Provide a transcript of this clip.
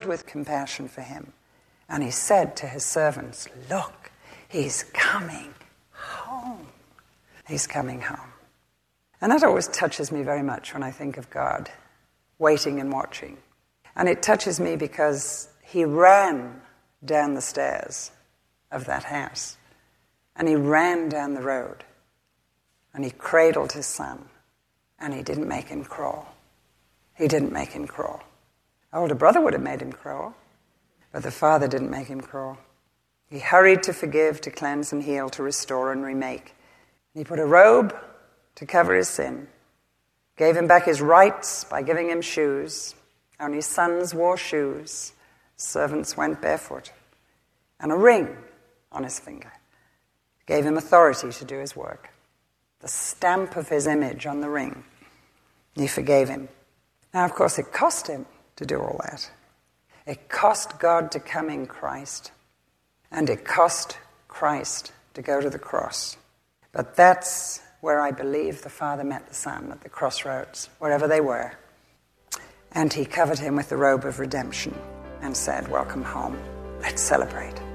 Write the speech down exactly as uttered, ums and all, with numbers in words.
with compassion for him. And he said to his servants, look, he's coming home. He's coming home. And that always touches me very much when I think of God, waiting and watching. And it touches me because he ran down the stairs of that house. And he ran down the road. And he cradled his son. And he didn't make him crawl. He didn't make him crawl. Older brother would have made him crawl. But the father didn't make him crawl. He hurried to forgive, to cleanse and heal, to restore and remake. He put a robe to cover his sin. Gave him back his rights by giving him shoes. Only sons wore shoes. Servants went barefoot. And a ring on his finger. Gave him authority to do his work. The stamp of his image on the ring. He forgave him. Now, of course, it cost him to do all that. It cost God to come in Christ. And it cost Christ to go to the cross. But that's where I believe the Father met the Son, at the crossroads, wherever they were. And he covered him with the robe of redemption and said, welcome home. Let's celebrate.